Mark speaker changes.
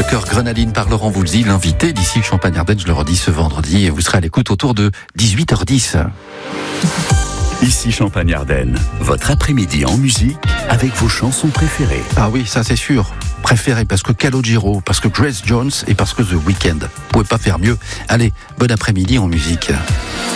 Speaker 1: Le chœur Grenadine par Laurent Voulzy, l'invité d'ici Champagne-Ardenne, je le redis, ce vendredi, et vous serez à l'écoute autour de 18h10.
Speaker 2: Ici Champagne-Ardenne, votre après-midi en musique avec vos chansons préférées.
Speaker 1: Ah oui, ça c'est sûr. Préféré parce que Calogero, parce que Grace Jones et parce que The Weeknd. Vous pouvez pas faire mieux. Allez, bon après-midi en musique.